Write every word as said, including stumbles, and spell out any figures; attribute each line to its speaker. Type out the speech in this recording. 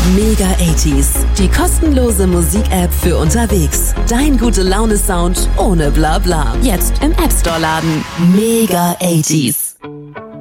Speaker 1: Mega achtziger, die kostenlose Musik-App für unterwegs. Dein Gute-Laune-Sound ohne Blabla. Jetzt im App Store laden. Mega achtziger.